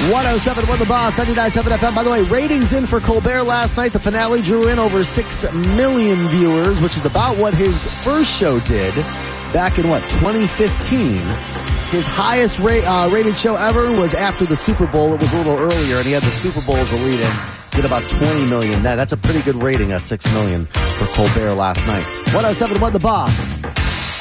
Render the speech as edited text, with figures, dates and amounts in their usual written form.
107.1 The Boss, 99.7 FM. By the way, ratings in for Colbert last night. The finale drew in over 6 million viewers, which is about what his first show did back in, 2015. His highest rated show ever was after the Super Bowl. It was a little earlier, and he had the Super Bowl as a lead-in. Did about 20 million. That's a pretty good rating at 6 million for Colbert last night. 107.1 The Boss.